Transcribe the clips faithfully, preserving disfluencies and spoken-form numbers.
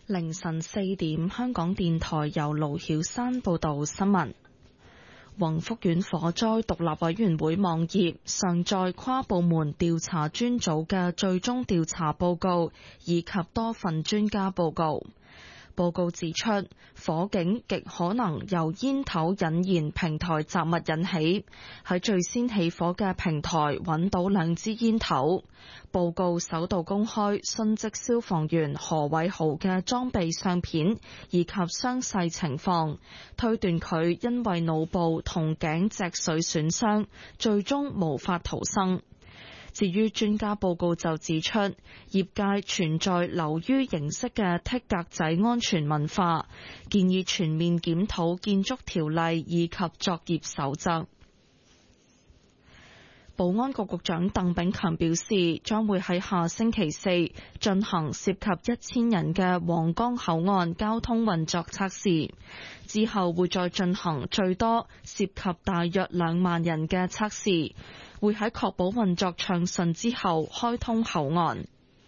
凌晨四點，香港電台由盧曉山報道新聞。宏福苑火災獨立委員會網頁上載跨部門調查專組嘅最終調查報告以及多份專家報告。報告指出，火警極可能由煙頭引燃平台雜物引起。喺最先起火嘅平台揾到兩支煙頭。報告首度公開殉職消防員何偉豪嘅裝備相片以及傷勢情況，推斷佢因為腦部同頸脊髓損傷，最終無法逃生。至於專家報告就指出，業界存在流於形式嘅剔格仔安全文化，建議全面檢討建築條例以及作業守則。保安局局長鄧炳強表示，將會喺下星期四進行涉及一千人嘅皇崗口岸交通運作測試，之後會再進行最多涉及大約兩萬人嘅測試，會喺確保運作暢順之後開通口岸。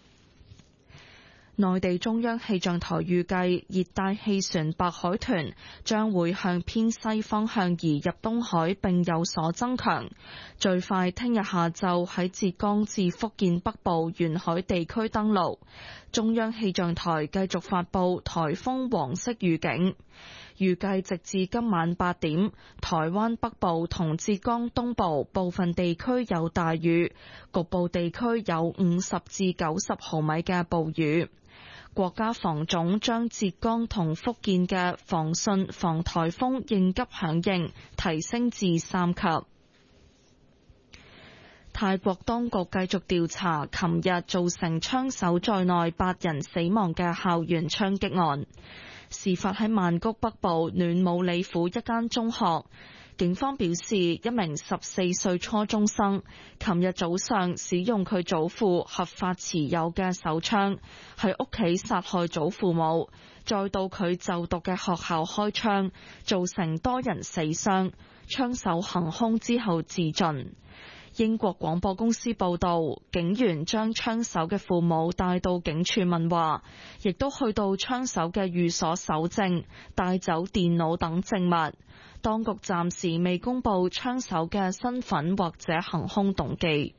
內地中央氣象台預計熱帶氣旋白海豚將會向偏西方向移入東海並有所增強，最快聽日下晝喺浙江至福建北部沿海地區登陸。中央氣象台繼續發布颱風黃色預警，預計直至今晚八點，台灣北部同浙江東部部分地區有大雨，局部地區有五十至九十毫米嘅暴雨。國家防總將浙江同福建嘅防汛防颱風應急響應提升至三級。泰國當局繼續調查琴日造成槍手在內八人死亡嘅校園槍擊案，事發喺曼谷北部暖武里府一間中學。警方表示，一名十四歲初中生琴日早上使用佢祖父合法持有嘅手槍喺屋企殺害祖父母，再到佢就讀嘅學校開槍，造成多人死傷。槍手行兇之後自盡。英國廣播公司報道，警員將槍手嘅父母帶到警署問話，亦都去到槍手嘅寓所搜證，帶走電腦等證物。當局暫時未公布槍手嘅身份或者行兇動機。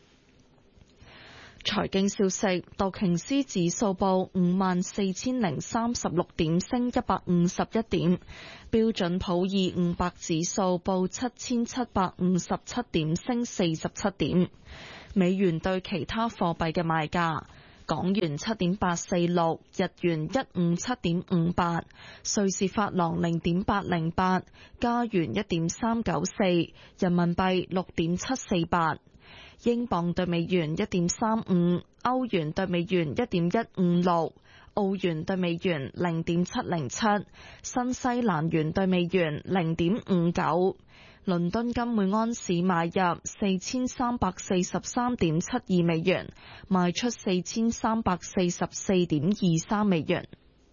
財經消息，道瓊斯指數報五萬四千零三十六點，升一百五十一點；標準普爾五百指數報七千七百五十七點，升四十七點。美元對其他貨幣嘅賣價：港元七點八四六，日元一五七點五八，瑞士法郎零點八零八，加元一點三九四，人民幣六點七四八。英鎊對美元一點三五，歐元對美元一點一五六，澳元對美元零點七零七，新西蘭元對美元零點五九。倫敦金每安士買入四千三百四十三點七二美元，賣出四千三百四十四點二三美元。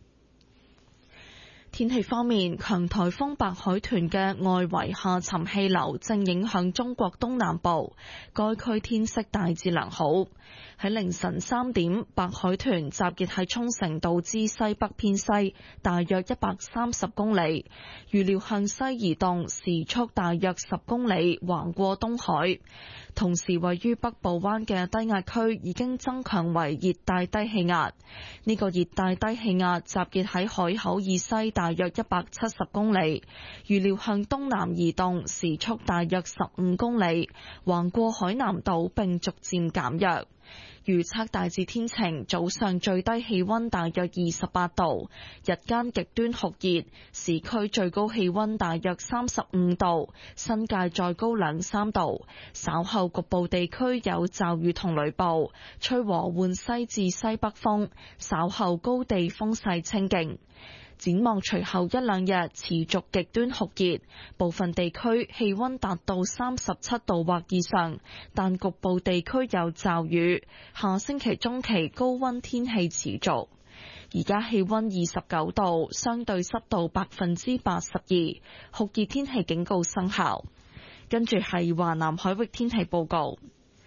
天氣方面，強颱風白海豚嘅外圍下沉氣流正影響中國東南部，該區天色大致良好。喺凌晨三點，白海豚集結喺沖繩島之西北偏西，大約一百三十公里，預料向西移動，時速大約十公里，橫過東海。同時，位於北部灣嘅低壓區已經增強為熱帶低氣壓。呢個熱帶低氣壓集結喺海口以西大約一百七十公里，預料向東南移動，時速大約十五公里，橫過海南島並逐漸減弱。預測大致天晴，早上最低氣溫大約二十八度，日間極端酷熱，市區最高氣溫大約三十五度，新界再高兩三度。稍後局部地區有驟雨同雷暴，吹和緩西至西北風，稍後高地風勢清勁。展望隨後一兩日持續極端酷熱，部分地區氣溫達到三十七度或以上，但局部地區有驟雨。下星期中期高溫天氣持續。而家氣溫二十九度，相對濕度百分之八十二，酷熱天氣警告生效。跟住係華南海域天氣報告。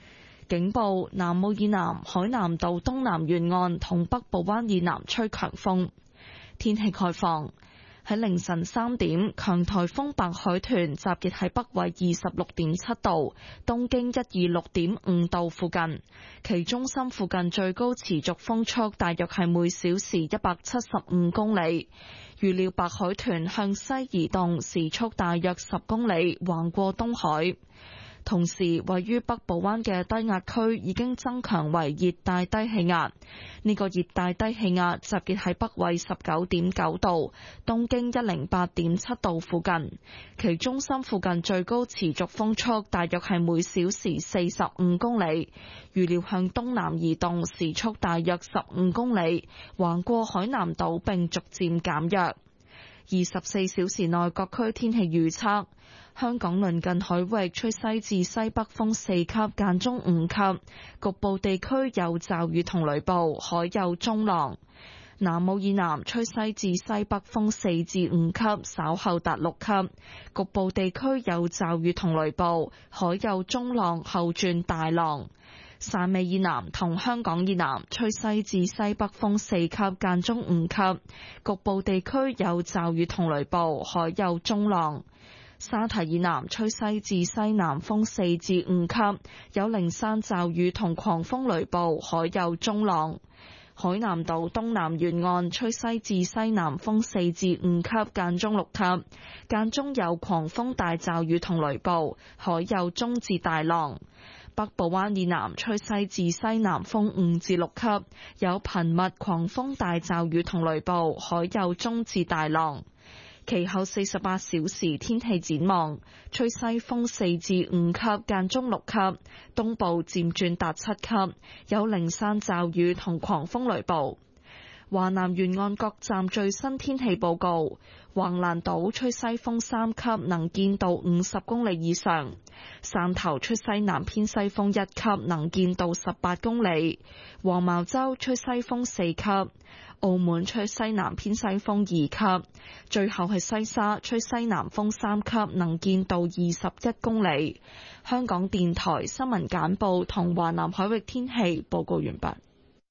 警報，南澳以南、海南島東南沿岸同北部灣以南吹強風。天氣概況。喺凌晨三點，強颱風白海豚集結喺北緯二十六點七度、東經一二六點五度附近，其中心附近最高持續風速大約係每小時一百七十五公里。預料白海豚向西移動，時速大約十公里，橫過東海。同時，位於北部灣嘅低壓區已經增強為熱帶低氣壓。呢個熱帶低氣壓集結喺北緯十九點九度、東經一零八點七度附近，其中心附近最高持續風速大約係每小時四十五公里。預料向東南移動，時速大約十五公里，橫過海南島並逐漸減弱。二十四小時內各區天氣預測：香港鄰近海域吹西至西北風四級，間中五級，局部地區有驟雨同雷暴，海有中浪。南澳以南吹西至西北風四至五級，稍後達六級，局部地區有驟雨同雷暴，海有中浪，後轉大浪。汕尾以南同香港以南吹西至西北風四級，間中五級，局部地區有驟雨同雷暴，海有中浪。沙堤以南吹西至西南風四至五級，有零散驟雨同狂風雷暴，海有中浪。海南島東南沿岸吹西至西南風四至五級，間中六級，間中有狂風大驟雨同雷暴，海有中至大浪。北部灣以南吹西至西南風五至六級，有頻密狂風大驟雨同雷暴，海有中至大浪。其後四十八小時天氣展望，吹西風四至五級，間中六級，東部漸轉達七級，有零散驟雨同狂風雷暴。華南沿岸各站最新天氣報告：橫瀾島吹西風三級，能見度五十公里以上；汕頭吹西南偏西風一級，能見度十八公里；黃茅洲吹西風四級；澳門吹西南偏西風二級；最後係西沙吹西南風三級，能見度二十一公里。香港電台新聞簡報同華南海域天氣報告完畢。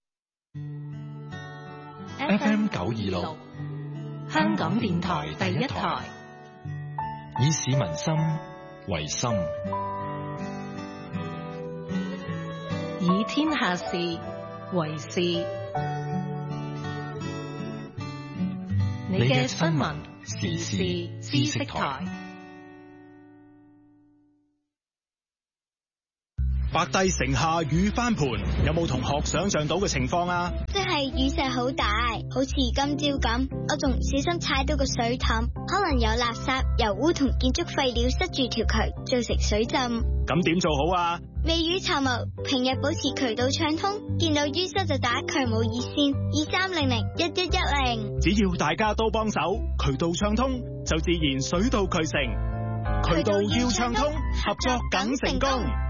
F M 九二六，香港電台第一台，以市民心為心， 以天下事為事。你嘅新聞時事知識台。 白帝城下雨翻盤，有冇同學想象到嘅情況啊？ 即係雨勢好大，好似今朝咁，我仲唔小心踩到個水凼，可能有垃圾、油污同建築廢料塞住條渠，造成水浸。 咁點做好啊？ 未雨綢繆，平日保持渠道暢通，見到淤塞就打渠務熱線二三零零一一一零。 只要大家都幫手，渠道暢通就自然水到渠成。渠道要暢通，合作梗成功。